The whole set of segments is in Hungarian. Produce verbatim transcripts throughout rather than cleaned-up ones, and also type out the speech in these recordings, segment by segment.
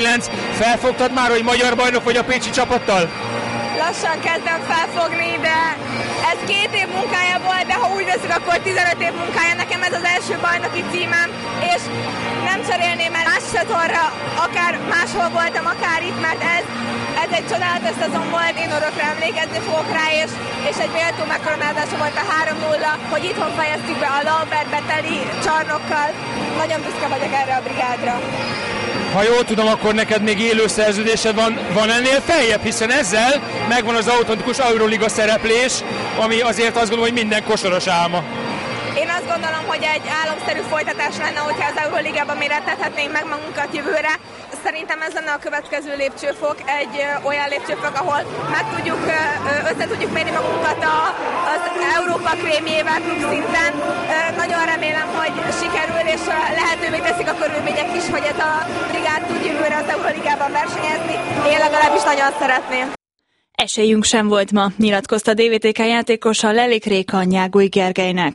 Felfogtad már, hogy magyar bajnok vagy a pécsi csapattal? Lassan kezdem felfogni, de ez két év munkája volt, de ha úgy veszük, akkor tizenöt év munkája. Nekem ez az első bajnoki címem, és nem cserélném el más szezonra, akár máshol voltam, akár itt, mert ez, ez egy csodálatos szezon volt, én örökre emlékezni fogok rá, és, és egy méltó megkoronázása volt a három nulla, hogy itthon fejeztük be a Lauberbe teli csarnokkal. Nagyon büszke vagyok erre a brigádra. Ha jól tudom, akkor neked még élő szerződésed van, van ennél feljebb, hiszen ezzel megvan az autentikus Euroliga szereplés, ami azért azt gondolom, hogy minden kosaras álma. Én azt gondolom, hogy egy álomszerű folytatás lenne, hogyha az Euroligában mérettethetnénk meg magunkat jövőre. Szerintem ez lenne a következő lépcsőfok, egy ö, olyan lépcsőfok, ahol meg tudjuk, ö, össze tudjuk mérni magunkat a, az Európa krémjével klubszinten. Ö, nagyon remélem, hogy sikerül, és lehetővé teszik a körülmények is, hogy ez a brigád tud jövőre az Euroligában versenyezni. Én legalábbis nagyon szeretném. Esélyünk sem volt ma, nyilatkozta a dé vé té ká játékosa Lelik Réka Nyágúj Gergelynek.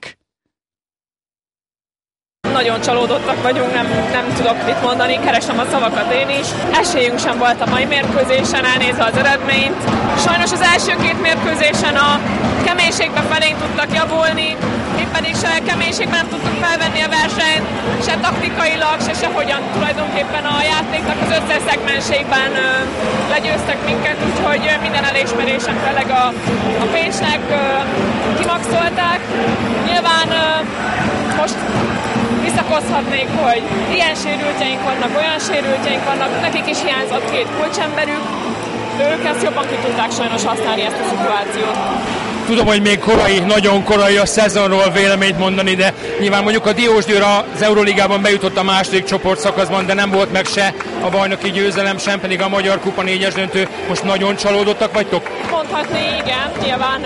Nagyon csalódottak vagyunk, nem, nem tudok mit mondani, keresem a szavakat én is. Esélyünk sem volt a mai mérkőzésen, elnézve az eredményt. Sajnos az első két mérkőzésen a keménységbe felénk tudtak javulni, mi pedig se keménységben nem tudtuk felvenni a versenyt, se taktikailag, se sehogyan tulajdonképpen a játéknak az összes szegmensében ö, legyőztek minket, úgyhogy minden elismerésem tényleg a, a Pécsnek ö, kimaxolták. Nyilván ö, most visszakozhatnék, hogy ilyen sérültjeink vannak, olyan sérültjeink vannak, nekik is hiányzott két kulcsemberük, de ők ezt jobban ki tudták sajnos használni, ezt a szituációt. Tudom, hogy még korai, nagyon korai a szezonról véleményt mondani, de nyilván mondjuk a Diósgyőr az Euroligában bejutott a második csoportszakaszban, de nem volt meg se a bajnoki győzelem, sem pedig a Magyar Kupa négyes döntő. Most nagyon csalódottak vagytok? Mondhatni igen, nyilván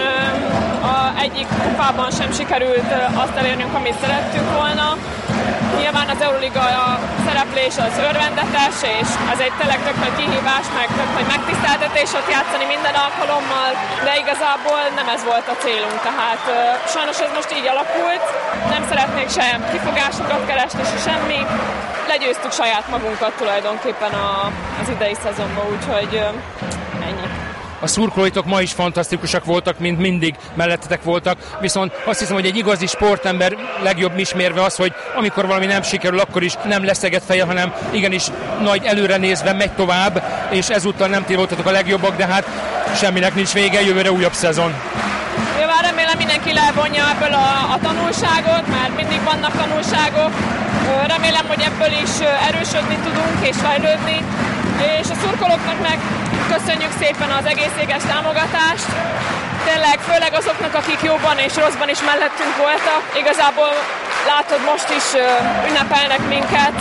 a egyik kupában sem sikerült azt elérnünk, amit szerettünk volna. Nyilván az Euroliga szereplés az örvendetes, és ez egy tényleg tök nagy kihívás, meg tök nagy megtiszteltetés ott játszani minden alkalommal, de igazából nem ez volt a célunk, tehát uh, sajnos ez most így alakult, nem szeretnék sem kifogásokat keresni, se semmi, legyőztük saját magunkat tulajdonképpen a, az idei szezonban, úgyhogy uh, ennyi. A szurkolóitok ma is fantasztikusak voltak, mint mindig mellettetek voltak, viszont azt hiszem, hogy egy igazi sportember legjobb ismérve az, hogy amikor valami nem sikerül, akkor is nem leszeget feje, hanem igenis nagy előre nézve megy tovább, és ezúttal nem ti voltatok a legjobbak, de hát semminek nincs vége, jövőre újabb szezon. Nyilván remélem mindenki levonja ebből a, a tanulságot, mert mindig vannak tanulságok. Remélem, hogy ebből is erősödni tudunk és fejlődni, és a szurkolóknak meg köszönjük szépen az egészséges támogatást. Tényleg, főleg azoknak, akik jóban és rosszban is mellettünk voltak. Igazából látod, most is ünnepelnek minket.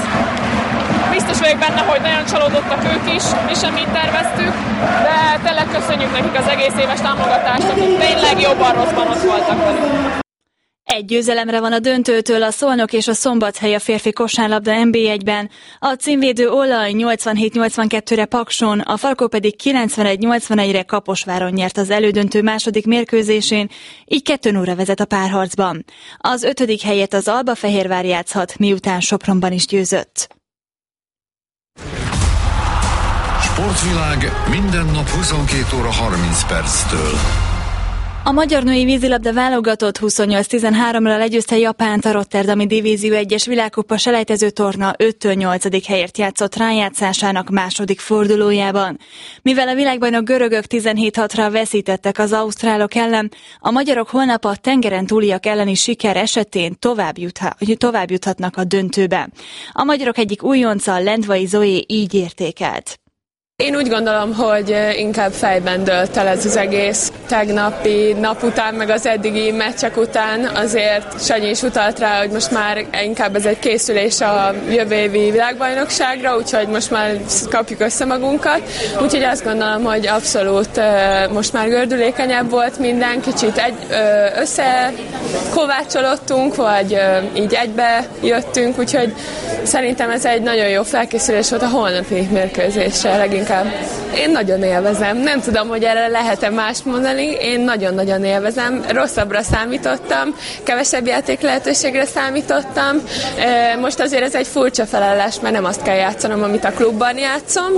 Biztos vagyok benne, hogy nagyon csalódottak ők is, mi sem így terveztük, de tényleg köszönjük nekik az egész éves támogatást, akik tényleg jobban rosszban ott voltak velünk. Egy győzelemre van a döntőtől a Szolnok és a Szombathely a férfi kosárlabda en bé egyben, a címvédő Olaj nyolcvanhét nyolcvankettőre Pakson, a Falkó pedig kilencvenegy nyolcvanegyre Kaposváron nyert az elődöntő második mérkőzésén, így kettő nulla vezet a párharcban. Az ötödik helyet az Albafehérvár játszhat, miután Sopronban is győzött. Sportvilág minden nap huszonkét óra harminc perctől. A magyar női vízilabda válogatott huszonnyolc tizenháromra legyőzte Japánt a Rotterdami Divízió egyes világkupa selejtező torna öttől nyolcadik helyért játszott rájátszásának második fordulójában. Mivel a világbajnok görögök tizenhét hatra veszítettek az ausztrálok ellen, a magyarok holnap a tengeren túliak elleni siker esetén tovább, jutha, tovább juthatnak a döntőbe. A magyarok egyik újonca, Lendvai Zoé így értékelt. Én úgy gondolom, hogy inkább fejben dőlt el ez az egész. Tegnapi nap után, meg az eddigi meccsek után azért Sanyi is utalt rá, hogy most már inkább ez egy készülés a jövő évi világbajnokságra, úgyhogy most már kapjuk össze magunkat. Úgyhogy azt gondolom, hogy abszolút most már gördülékenyebb volt minden, kicsit egy, összekovácsolódtunk, vagy így egybe jöttünk, úgyhogy szerintem ez egy nagyon jó felkészülés volt a holnapi mérkőzésre leginkább. inkább. Én nagyon élvezem. Nem tudom, hogy erre lehet-e mást mondani. Én nagyon-nagyon élvezem. Rosszabbra számítottam, kevesebb játék lehetőségre számítottam. Most azért ez egy furcsa felállás, mert nem azt kell játszanom, amit a klubban játszom,